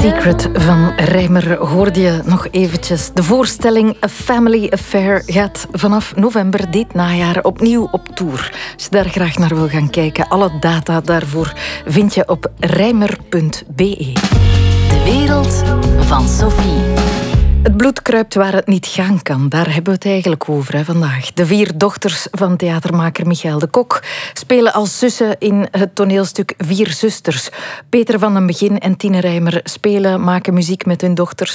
Secret van Reimer hoorde je nog eventjes. De voorstelling A Family Affair gaat vanaf november dit najaar opnieuw op tour. Als je daar graag naar wil gaan kijken, alle data daarvoor vind je op reimer.be. De wereld van Sophie. Het bloed kruipt waar het niet gaan kan. Daar hebben we het eigenlijk over vandaag. De 4 dochters van theatermaker Michael de Kok spelen als zussen in het toneelstuk 4 Zusters. Peter van den Begin en Tine Reimer spelen, maken muziek met hun dochters.